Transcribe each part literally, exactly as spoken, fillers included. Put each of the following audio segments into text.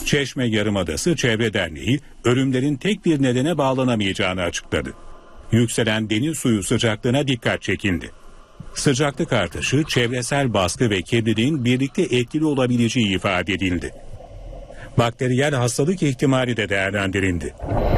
Çeşme Yarımadası Çevre Derneği ölümlerin tek bir nedene bağlanamayacağını açıkladı. Yükselen deniz suyu sıcaklığına dikkat çekildi. Sıcaklık artışı, çevresel baskı ve kirliliğin birlikte etkili olabileceği ifade edildi. Bakteriyel hastalık ihtimali de değerlendirildi.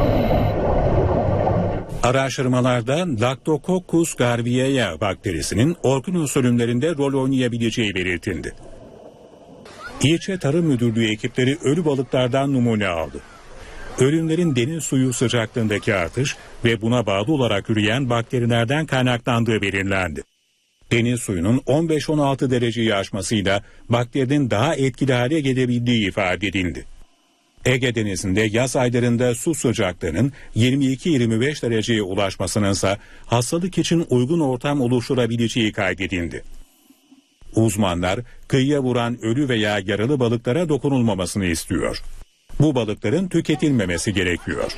Araştırmalarda Lactococcus garvieae bakterisinin Orkinos ölümlerinde rol oynayabileceği belirtildi. İlçe Tarım Müdürlüğü ekipleri ölü balıklardan numune aldı. Ölümlerin deniz suyu sıcaklığındaki artış ve buna bağlı olarak üreyen bakterilerden kaynaklandığı belirlendi. Deniz suyunun on beş on altı dereceyi aşmasıyla bakterinin daha etkili hale gelebildiği ifade edildi. Ege Denizi'nde yaz aylarında su sıcaklığının yirmi iki yirmi beş dereceye ulaşmasınınsa hastalık için uygun ortam oluşturabileceği kaydedildi. Uzmanlar kıyıya vuran ölü veya yaralı balıklara dokunulmamasını istiyor. Bu balıkların tüketilmemesi gerekiyor.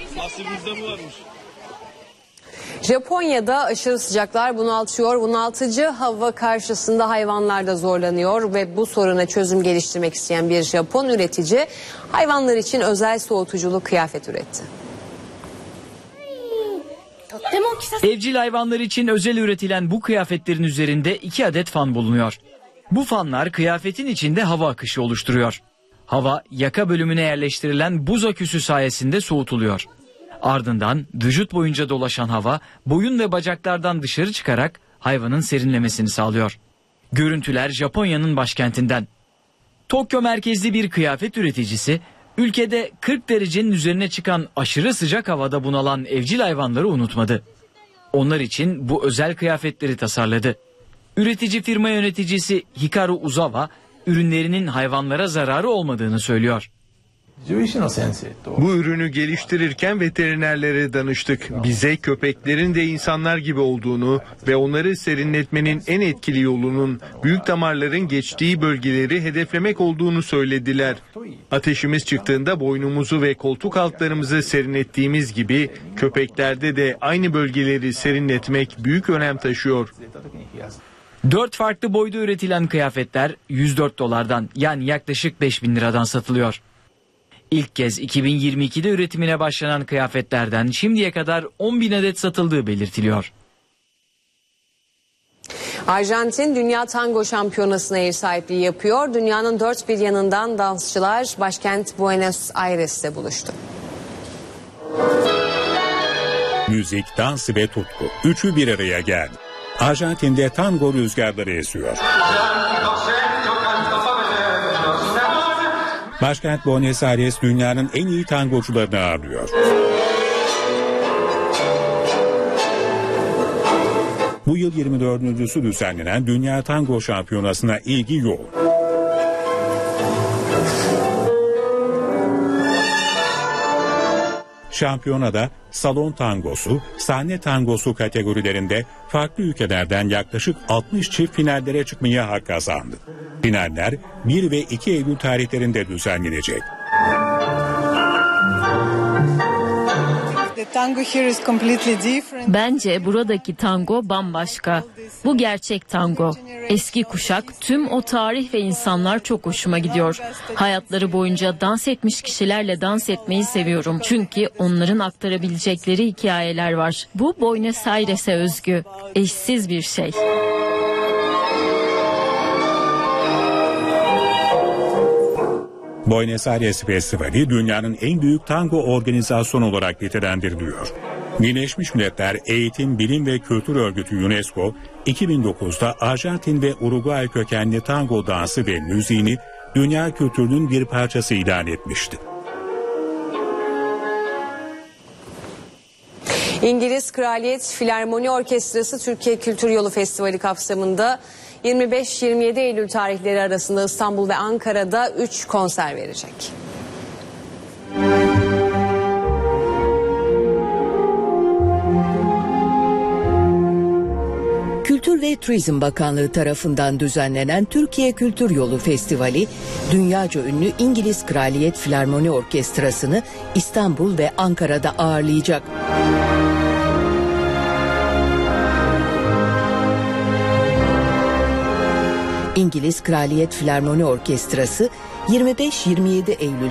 Japonya'da aşırı sıcaklar bunaltıyor. Bunaltıcı hava karşısında hayvanlar da zorlanıyor ve bu soruna çözüm geliştirmek isteyen bir Japon üretici hayvanlar için özel soğutuculu kıyafet üretti. Evcil hayvanlar için özel üretilen bu kıyafetlerin üzerinde iki adet fan bulunuyor. Bu fanlar kıyafetin içinde hava akışı oluşturuyor. Hava yaka bölümüne yerleştirilen buz aküsü sayesinde soğutuluyor. Ardından vücut boyunca dolaşan hava boyun ve bacaklardan dışarı çıkarak hayvanın serinlemesini sağlıyor. Görüntüler Japonya'nın başkentinden. Tokyo merkezli bir kıyafet üreticisi ülkede kırk derecenin üzerine çıkan aşırı sıcak havada bunalan evcil hayvanları unutmadı. Onlar için bu özel kıyafetleri tasarladı. Üretici firma yöneticisi Hikaru Uzawa ürünlerinin hayvanlara zararı olmadığını söylüyor. Bu ürünü geliştirirken veterinerlere danıştık. Bize köpeklerin de insanlar gibi olduğunu ve onları serinletmenin en etkili yolunun büyük damarların geçtiği bölgeleri hedeflemek olduğunu söylediler. Ateşimiz çıktığında boynumuzu ve koltuk altlarımızı serinlettiğimiz gibi köpeklerde de aynı bölgeleri serinletmek büyük önem taşıyor. Dört farklı boyda üretilen kıyafetler yüz dört dolardan yani yaklaşık beş bin liradan satılıyor. İlk kez iki bin yirmi ikide üretimine başlanan kıyafetlerden şimdiye kadar on bin adet satıldığı belirtiliyor. Arjantin Dünya Tango Şampiyonası'na ev sahipliği yapıyor. Dünyanın dört bir yanından dansçılar başkent Buenos Aires'te buluştu. Müzik, dans ve tutku üçü bir araya geldi. Arjantin'de tango rüzgarları esiyor. Başkent Buenos Aires dünyanın en iyi tangocularını ağırlıyor. Bu yıl yirmi dördüncüsü düzenlenen Dünya Tango Şampiyonası'na ilgi yoğun. Şampiyonada salon tangosu, sahne tangosu kategorilerinde farklı ülkelerden yaklaşık altmış çift finallere çıkmaya hak kazandı. Finaller bir ve iki Eylül tarihlerinde düzenlenecek. Bence buradaki tango bambaşka. Bu gerçek tango. Eski kuşak, tüm o tarih ve insanlar çok hoşuma gidiyor. Hayatları boyunca dans etmiş kişilerle dans etmeyi seviyorum. Çünkü onların aktarabilecekleri hikayeler var. Bu Buenos Aires'e özgü, eşsiz bir şey. Buenos Aires Festivali dünyanın en büyük tango organizasyonu olarak nitelendiriliyor. Birleşmiş Milletler Eğitim, Bilim ve Kültür Örgütü UNESCO, iki bin dokuzda Arjantin ve Uruguay kökenli tango dansı ve müziğini dünya kültürünün bir parçası ilan etmişti. İngiliz Kraliyet Filarmoni Orkestrası Türkiye Kültür Yolu Festivali kapsamında yirmi beş yirmi yedi Eylül tarihleri arasında İstanbul ve Ankara'da üç konser verecek. Kültür ve Turizm Bakanlığı tarafından düzenlenen Türkiye Kültür Yolu Festivali, dünyaca ünlü İngiliz Kraliyet Filarmoni Orkestrası'nı İstanbul ve Ankara'da ağırlayacak. İngiliz Kraliyet Filarmoni Orkestrası yirmi beş yirmi yedi Eylül